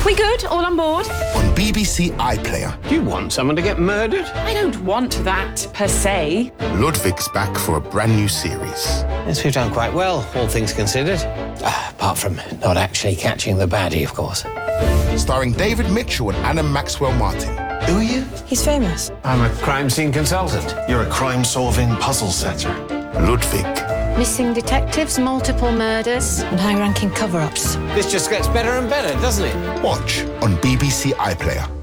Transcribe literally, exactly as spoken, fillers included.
We good? All on board? On B B C iPlayer. Do you want someone to get murdered? I don't want that, per se. Ludwig's back for a brand new series. Yes, we've done quite well, all things considered. Uh, apart from not actually catching the baddie, of course. Starring David Mitchell and Anna Maxwell Martin. Who are you? He's famous. I'm a crime scene consultant. You're a crime-solving puzzle setter. Ludwig. Missing detectives, multiple murders, and high-ranking cover-ups. This just gets better and better, doesn't it? Watch on B B C iPlayer.